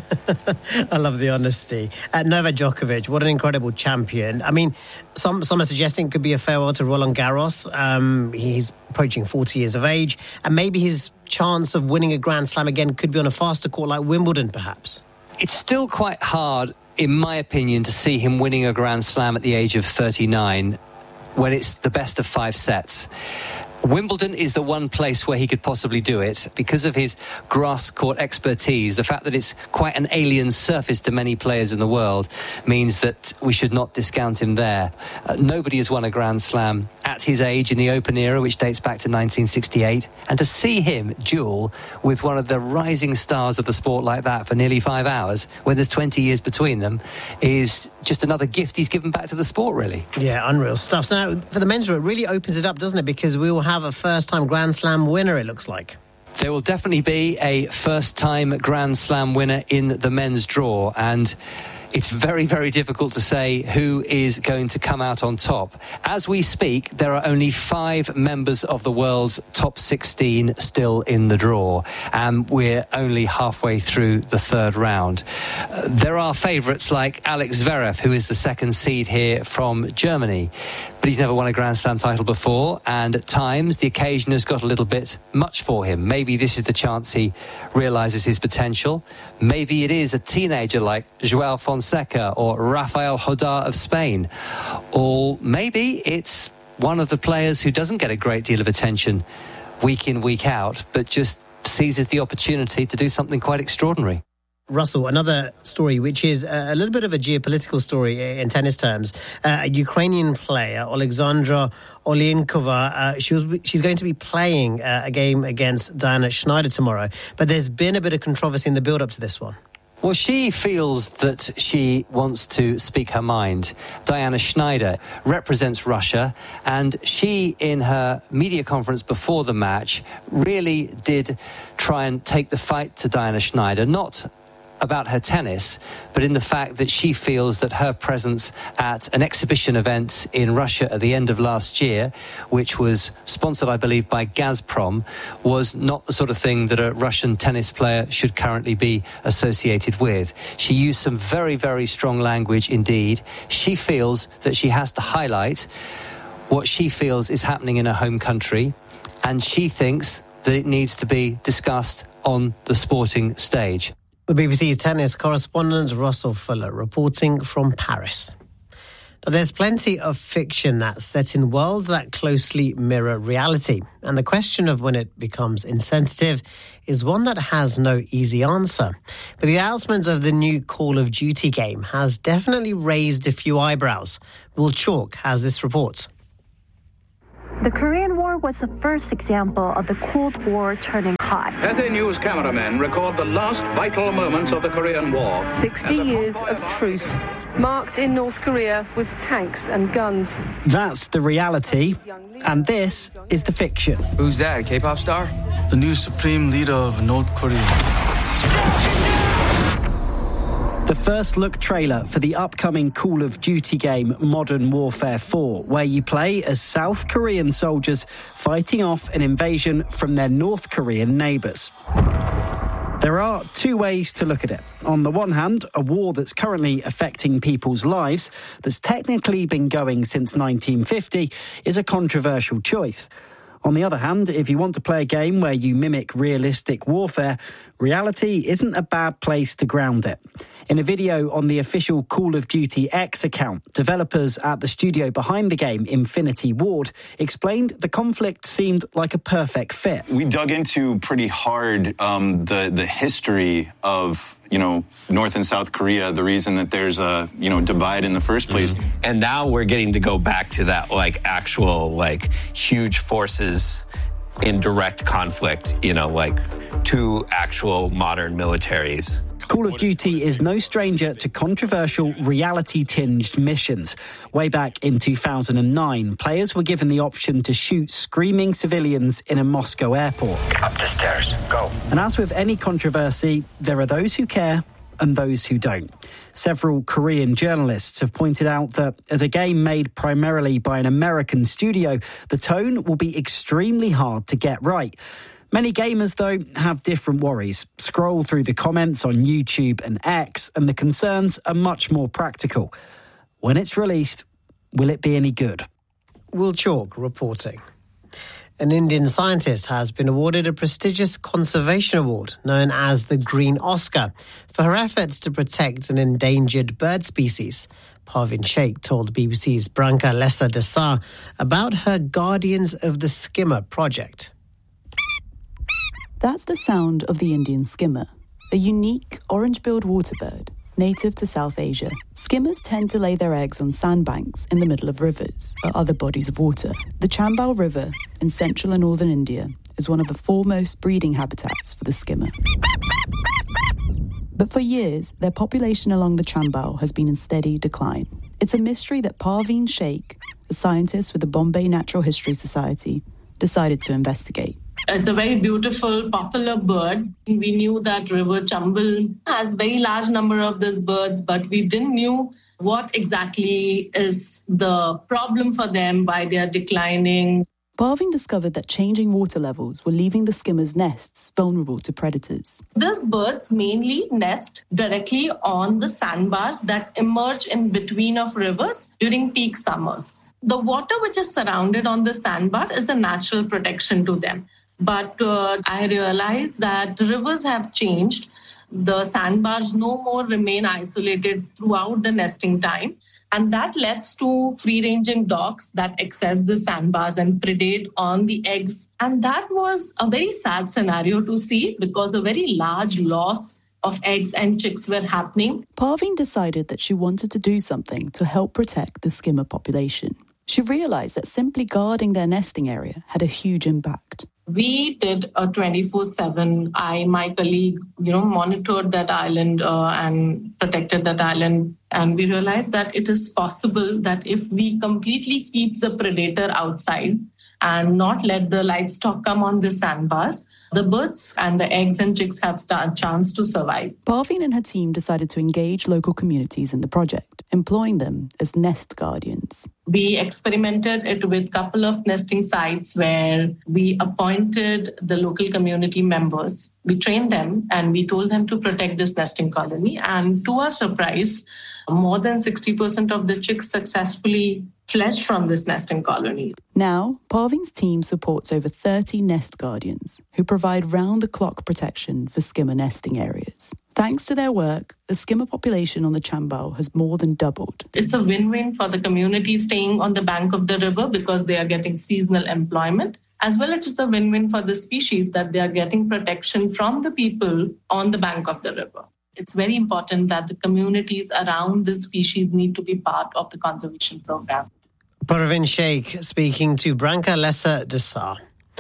I love the honesty. Uh, Novak Djokovic, what an incredible champion. I mean, some some are suggesting it could be a farewell to Roland Garros. Um, he's approaching forty years of age, and maybe his chance of winning a Grand Slam again could be on a faster court like Wimbledon, perhaps. It's still quite hard, in my opinion, to see him winning a Grand Slam at the age of thirty-nine when it's the best of five sets. Wimbledon is the one place where he could possibly do it because of his grass court expertise. The fact that it's quite an alien surface to many players in the world means that we should not discount him there. Uh, nobody has won a Grand Slam at his age in the Open era, which dates back to nineteen sixty-eight. And to see him duel with one of the rising stars of the sport like that for nearly five hours, when there's twenty years between them, is just another gift he's given back to the sport, really. Yeah, unreal stuff. So now, for the men's draw, it really opens it up, doesn't it? Because we will have a first-time Grand Slam winner, it looks like. There will definitely be a first-time Grand Slam winner in the men's draw, and it's very, very difficult to say who is going to come out on top. As we speak, there are only five members of the world's top sixteen still in the draw, and we're only halfway through the third round. Uh, there are favourites like Alex Zverev, who is the second seed here from Germany, but he's never won a Grand Slam title before, and at times the occasion has got a little bit much for him. Maybe this is the chance he realises his potential. Maybe it is a teenager like João Fonseca or Rafael Hodar of Spain. Or maybe it's one of the players who doesn't get a great deal of attention week in, week out, but just seizes the opportunity to do something quite extraordinary. Russell, another story which is a little bit of a geopolitical story in tennis terms. Uh, a Ukrainian player, Alexandra Oleinikova, uh, she was, she's going to be playing uh, a game against Diana Schneider tomorrow. But there's been a bit of controversy in the build-up to this one. Well, she feels that she wants to speak her mind. Diana Schneider represents Russia, and she, in her media conference before the match, really did try and take the fight to Diana Schneider, not about her tennis, but in the fact that she feels that her presence at an exhibition event in Russia at the end of last year, which was sponsored, I believe, by Gazprom, was not the sort of thing that a Russian tennis player should currently be associated with. She used some very, very strong language indeed. She feels that she has to highlight what she feels is happening in her home country, and she thinks that it needs to be discussed on the sporting stage. The B B C's tennis correspondent Russell Fuller reporting from Paris. Now, there's plenty of fiction that's set in worlds that closely mirror reality, and the question of when it becomes insensitive is one that has no easy answer. But the announcement of the new Call of Duty game has definitely raised a few eyebrows. Will Chalk has this report. The Korean War was the first example of the Cold War turning hot. Cathay News cameramen record the last vital moments of the Korean War. sixty years of truce, marked in North Korea with tanks and guns. That's the reality, and this is the fiction. Who's that, a K-pop star? The new supreme leader of North Korea. The first look trailer for the upcoming Call of Duty game Modern Warfare four, where you play as South Korean soldiers fighting off an invasion from their North Korean neighbours. There are two ways to look at it. On the one hand, a war that's currently affecting people's lives, that's technically been going since nineteen fifty, is a controversial choice. On the other hand, if you want to play a game where you mimic realistic warfare, reality isn't a bad place to ground it. In a video on the official Call of Duty X account, developers at the studio behind the game, Infinity Ward, explained the conflict seemed like a perfect fit. We dug into pretty hard um, the, the history of, you know, North and South Korea, the reason that there's a, you know, divide in the first place. Mm-hmm. And now we're getting to go back to that, like, actual, like, huge forces in direct conflict, you know, like two actual modern militaries. Call of Duty is no stranger to controversial, reality-tinged missions. Way back in two thousand nine, players were given the option to shoot screaming civilians in a Moscow airport. Up the stairs, go. And as with any controversy, there are those who care and those who don't. Several Korean journalists have pointed out that as a game made primarily by an American studio, the tone will be extremely hard to get right. Many gamers, though, have different worries. Scroll through the comments on YouTube and X, and the concerns are much more practical. When it's released, will it be any good? Will Chalk reporting. An Indian scientist has been awarded a prestigious conservation award known as the Green Oscar for her efforts to protect an endangered bird species. Parveen Sheikh told B B C's Branka Lessa Desar about her Guardians of the Skimmer project. That's the sound of the Indian skimmer, a unique orange-billed waterbird native to South Asia. Skimmers tend to lay their eggs on sandbanks in the middle of rivers or other bodies of water. The Chambal River in central and northern India is one of the foremost breeding habitats for the skimmer. But for years, their population along the Chambal has been in steady decline. It's a mystery that Parveen Sheikh, a scientist with the Bombay Natural History Society, decided to investigate. It's a very beautiful, popular bird. We knew that River Chambal has very large number of these birds, but we didn't know what exactly is the problem for them, why they are declining. Parveen discovered that changing water levels were leaving the skimmers' nests vulnerable to predators. These birds mainly nest directly on the sandbars that emerge in between of rivers during peak summers. The water which is surrounded on the sandbar is a natural protection to them. But uh, I realized that rivers have changed. The sandbars no more remain isolated throughout the nesting time. And that leads to free-ranging dogs that access the sandbars and predate on the eggs. And that was a very sad scenario to see because a very large loss of eggs and chicks were happening. Parveen decided that she wanted to do something to help protect the skimmer population. She realized that simply guarding their nesting area had a huge impact. We did a twenty-four seven. I, my colleague, you know, monitored that island uh, and protected that island. And we realized that it is possible that if we completely keep the predator outside and not let the livestock come on the sandbars, the birds and the eggs and chicks have a chance to survive. Parveen and her team decided to engage local communities in the project, employing them as nest guardians. We experimented it with a couple of nesting sites where we appointed the local community members. We trained them and we told them to protect this nesting colony. And to our surprise, more than sixty percent of the chicks successfully fledged from this nesting colony. Now, Parveen's team supports over thirty nest guardians who provide round-the-clock protection for skimmer nesting areas. Thanks to their work, the skimmer population on the Chambal has more than doubled. It's a win-win for the community staying on the bank of the river because they are getting seasonal employment, as well as it's a win-win for the species that they are getting protection from the people on the bank of the river. It's very important that the communities around this species need to be part of the conservation program. Parveen Sheikh speaking to Branka Lessa Desar.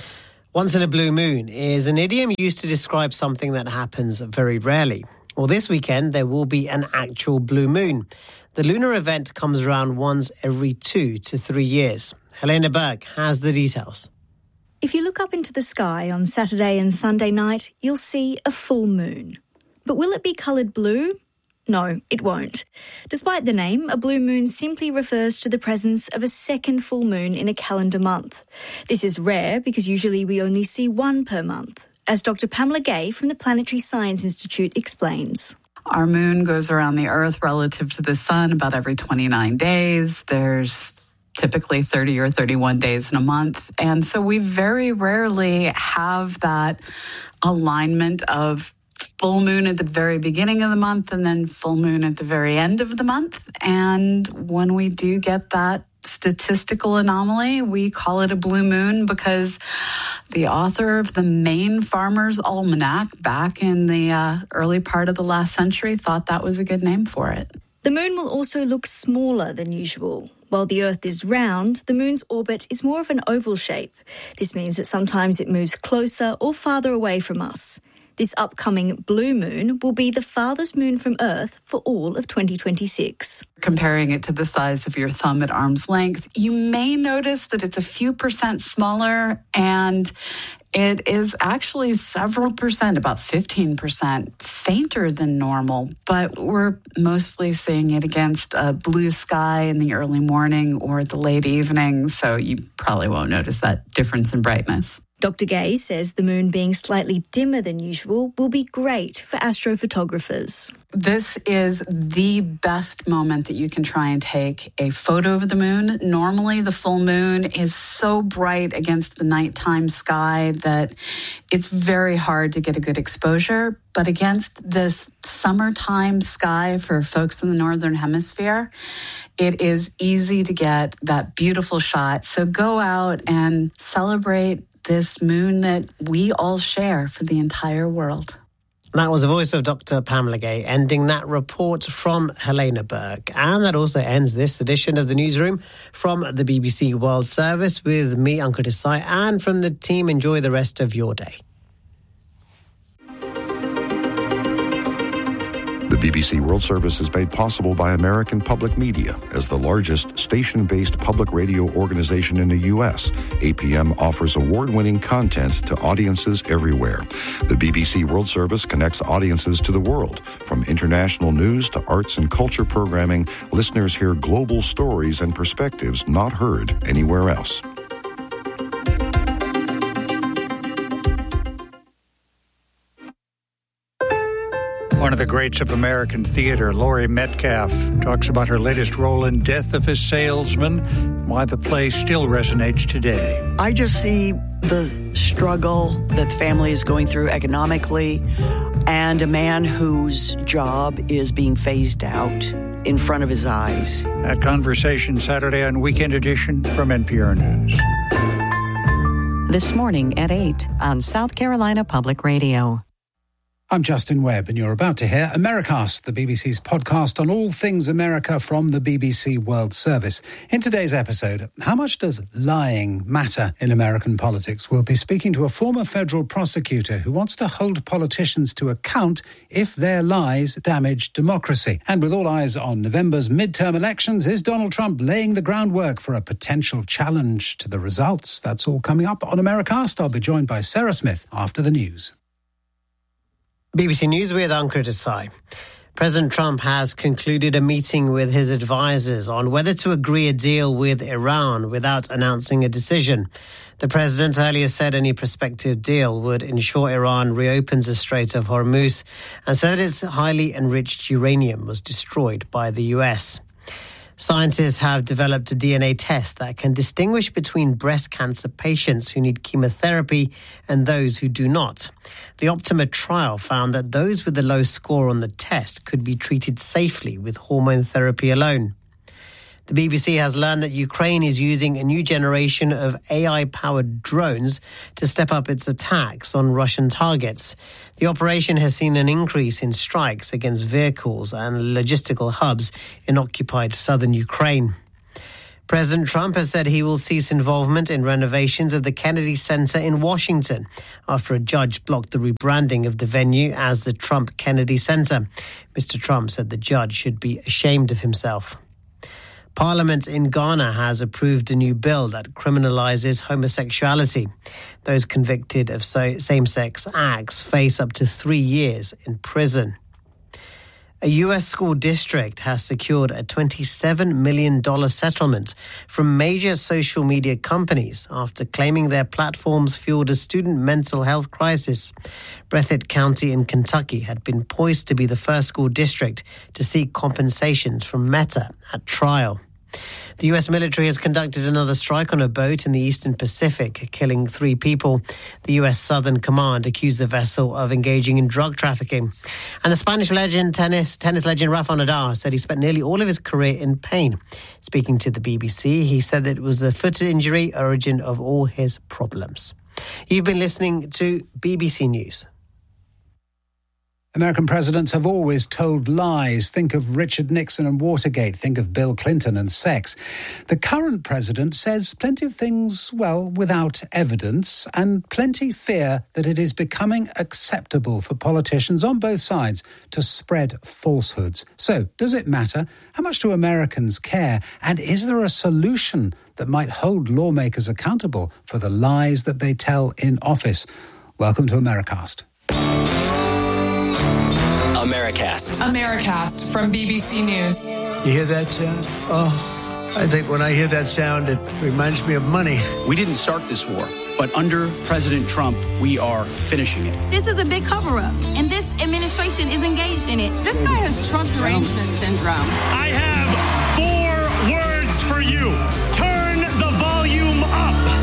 Once in a blue moon is an idiom used to describe something that happens very rarely. Well, this weekend there will be an actual blue moon. The lunar event comes around once every two to three years. Helena Berg has the details. If you look up into the sky on Saturday and Sunday night, you'll see a full moon. But will it be coloured blue? No, it won't. Despite the name, a blue moon simply refers to the presence of a second full moon in a calendar month. This is rare because usually we only see one per month, as Doctor Pamela Gay from the Planetary Science Institute explains. Our moon goes around the Earth relative to the sun about every twenty-nine days. There's typically thirty or thirty-one days in a month. And so we very rarely have that alignment of full moon at the very beginning of the month and then full moon at the very end of the month. And when we do get that statistical anomaly, we call it a blue moon because the author of the Maine Farmer's Almanac back in the uh, early part of the last century thought that was a good name for it. The moon will also look smaller than usual. While the Earth is round, the moon's orbit is more of an oval shape. This means that sometimes it moves closer or farther away from us. This upcoming blue moon will be the farthest moon from Earth for all of twenty twenty-six. Comparing it to the size of your thumb at arm's length, you may notice that it's a few percent smaller, and it is actually several percent, about fifteen percent, fainter than normal. But we're mostly seeing it against a blue sky in the early morning or the late evening, so you probably won't notice that difference in brightness. Doctor Gay says the moon being slightly dimmer than usual will be great for astrophotographers. This is the best moment that you can try and take a photo of the moon. Normally, the full moon is so bright against the nighttime sky that it's very hard to get a good exposure. But against this summertime sky for folks in the Northern Hemisphere, it is easy to get that beautiful shot. So go out and celebrate this moon that we all share for the entire world. That was the voice of Doctor Pamela Gay, ending that report from Helena Berg. And that also ends this edition of the Newsroom from the B B C World Service with me, Ankur Desai, and from the team. Enjoy the rest of your day. The B B C World Service is made possible by American Public Media. As the largest station-based public radio organization in the U S, A P M offers award-winning content to audiences everywhere. The B B C World Service connects audiences to the world. From international news to arts and culture programming, listeners hear global stories and perspectives not heard anywhere else. One of the greats of American theater, Laurie Metcalf, talks about her latest role in Death of a Salesman, why the play still resonates today. I just see the struggle that the family is going through economically and a man whose job is being phased out in front of his eyes. That conversation Saturday on Weekend Edition from N P R News. This morning at eight on South Carolina Public Radio. I'm Justin Webb, and you're about to hear Americast, the B B C's podcast on all things America from the B B C World Service. In today's episode, how much does lying matter in American politics? We'll be speaking to a former federal prosecutor who wants to hold politicians to account if their lies damage democracy. And with all eyes on November's midterm elections, is Donald Trump laying the groundwork for a potential challenge to the results? That's all coming up on Americast. I'll be joined by Sarah Smith after the news. B B C News with Ankur Desai. President Trump has concluded a meeting with his advisors on whether to agree a deal with Iran without announcing a decision. The president earlier said any prospective deal would ensure Iran reopens the Strait of Hormuz and said its highly enriched uranium was destroyed by the U S. Scientists have developed a D N A test that can distinguish between breast cancer patients who need chemotherapy and those who do not. The Optima trial found that those with a low score on the test could be treated safely with hormone therapy alone. The B B C has learned that Ukraine is using a new generation of A I-powered drones to step up its attacks on Russian targets. The operation has seen an increase in strikes against vehicles and logistical hubs in occupied southern Ukraine. President Trump has said he will cease involvement in renovations of the Kennedy Center in Washington after a judge blocked the rebranding of the venue as the Trump Kennedy Center. Mister Trump said the judge should be ashamed of himself. Parliament in Ghana has approved a new bill that criminalizes homosexuality. Those convicted of same-sex acts face up to three years in prison. A U S school district has secured a twenty-seven million dollars settlement from major social media companies after claiming their platforms fueled a student mental health crisis. Breathitt County in Kentucky had been poised to be the first school district to seek compensations from Meta at trial. The U S military has conducted another strike on a boat in the Eastern Pacific, killing three people. The U S Southern Command accused the vessel of engaging in drug trafficking. And the Spanish legend, tennis tennis legend Rafa Nadal said he spent nearly all of his career in pain. Speaking to the B B C, he said that it was a foot injury, origin of all his problems. You've been listening to B B C News. American presidents have always told lies. Think of Richard Nixon and Watergate. Think of Bill Clinton and sex. The current president says plenty of things, well, without evidence, and plenty fear that it is becoming acceptable for politicians on both sides to spread falsehoods. So, does it matter? How much do Americans care? And is there a solution that might hold lawmakers accountable for the lies that they tell in office? Welcome to Americast. Americast. Americast from B B C News. You hear that sound? Oh, I think when I hear that sound, it reminds me of money. We didn't start this war, but under President Trump, we are finishing it. This is a big cover-up, and this administration is engaged in it. This guy has Trump derangement syndrome. I have four words for you. Turn the volume up.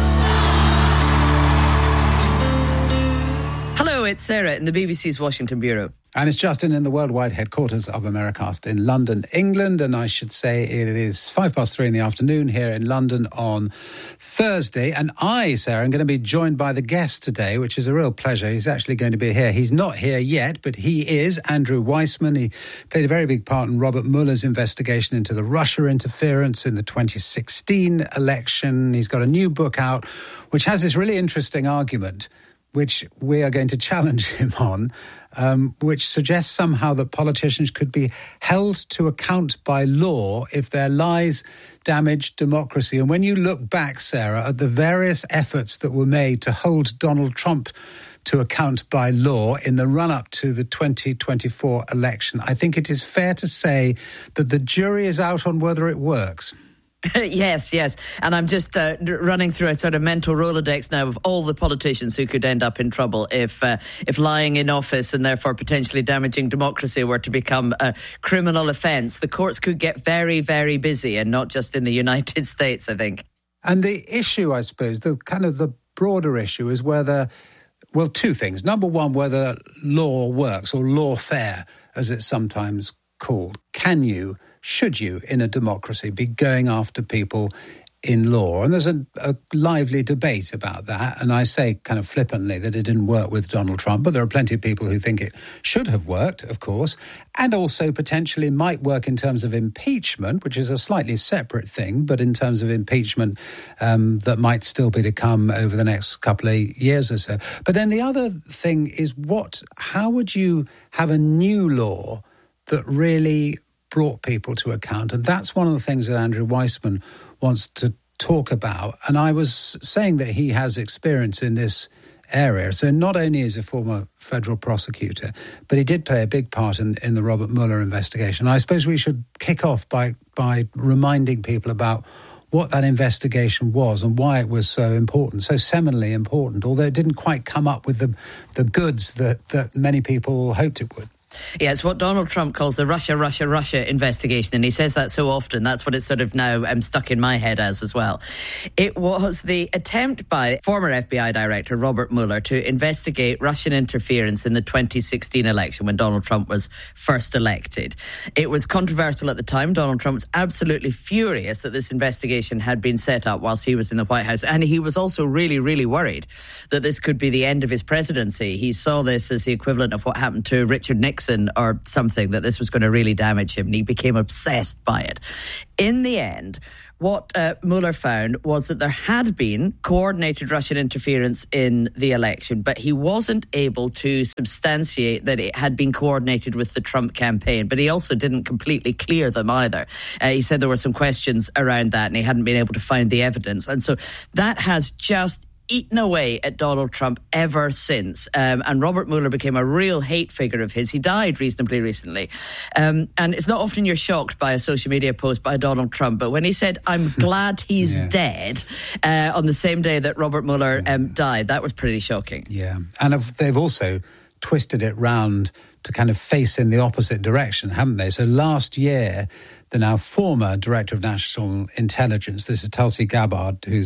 Hello, it's Sarah in the B B C's Washington Bureau. And it's Justin in the worldwide headquarters of Americast in London, England. And I should say it is five past three in the afternoon here in London on Thursday. And I, Sarah, am going to be joined by the guest today, which is a real pleasure. He's actually going to be here. He's not here yet, but he is Andrew Weissmann. He played a very big part in Robert Mueller's investigation into the Russia interference in the twenty sixteen election. He's got a new book out, which has this really interesting argument, which we are going to challenge him on, um, which suggests somehow that politicians could be held to account by law if their lies damage democracy. And when you look back, Sarah, at the various efforts that were made to hold Donald Trump to account by law in the run-up to the twenty twenty-four election, I think it is fair to say that the jury is out on whether it works. yes, yes. And I'm just uh, running through a sort of mental Rolodex now of all the politicians who could end up in trouble if uh, if lying in office and therefore potentially damaging democracy were to become a criminal offence. The courts could get very, very busy, and not just in the United States, I think. And the issue, I suppose, the kind of the broader issue is whether, well, two things. Number one, whether law works, or lawfare, as it's sometimes called. Can you, should you, in a democracy, be going after people in law. And there's a, a lively debate about that. And I say kind of flippantly that it didn't work with Donald Trump, but there are plenty of people who think it should have worked, of course, and also potentially might work in terms of impeachment, which is a slightly separate thing, but in terms of impeachment um, that might still be to come over the next couple of years or so. But then the other thing is what, how would you have a new law that really brought people to account? And that's one of the things that Andrew Weissman wants to talk about. And I was saying that he has experience in this area. So not only is he a former federal prosecutor, but he did play a big part in, in the Robert Mueller investigation. I suppose we should kick off by, by reminding people about what that investigation was and why it was so important, so seminally important, although it didn't quite come up with the, the goods that, that many people hoped it would. Yeah, it's what Donald Trump calls the Russia, Russia, Russia investigation. And he says that so often. That's what it's sort of now um, stuck in my head as as well. It was the attempt by former F B I Director Robert Mueller to investigate Russian interference in the twenty sixteen election when Donald Trump was first elected. It was controversial at the time. Donald Trump was absolutely furious that this investigation had been set up whilst he was in the White House. And he was also really, really worried that this could be the end of his presidency. He saw this as the equivalent of what happened to Richard Nixon or something, that this was going to really damage him, and he became obsessed by it. In the end, what uh, Mueller found was that there had been coordinated Russian interference in the election, but he wasn't able to substantiate that it had been coordinated with the Trump campaign. But he also didn't completely clear them either. Uh, he said there were some questions around that, and he hadn't been able to find the evidence. And so that has just eaten away at Donald Trump ever since. Um, and Robert Mueller became a real hate figure of his. He died reasonably recently. Um, and it's not often you're shocked by a social media post by Donald Trump, but when he said, I'm glad he's yeah. dead, uh, on the same day that Robert Mueller um, died, that was pretty shocking. Yeah. And they've also twisted it round to kind of face in the opposite direction, haven't they? So last year, the now former Director of National Intelligence, this is Tulsi Gabbard, who's